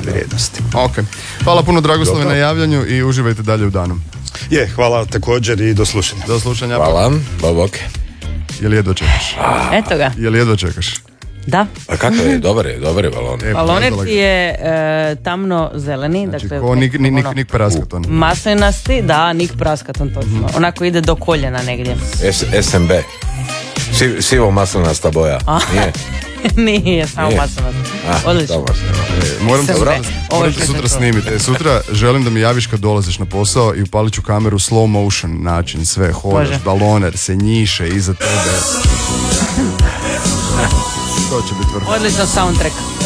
vrijednosti. Ok. Hvala puno Dragoslave na javljanju i uživajte dalje u danu. Hvala također i do slušanja. Do slušanja. Hvala, bok. Je li jedva čekaš? Eto ga. Je li jedva čekaš? Da. A kako je? Dobar je balon. Baloner ti je tamno zeleni. Znači, dakle, ko Nik Praskaton. Maslinasti, da, Nik Praskaton točno. Onako ide do koljena negdje. SMB. Sivo maslinasta boja. Nije? Nije, samo maslinasta. Odlično. Moram Ovo te sutra snimiti. Sutra želim da mi javiš kad dolaziš na posao i upalit ću kameru slow motion način, sve, hodaš, baloner se njiše iza tebe. To će biti vrlo. Odlično soundtrack.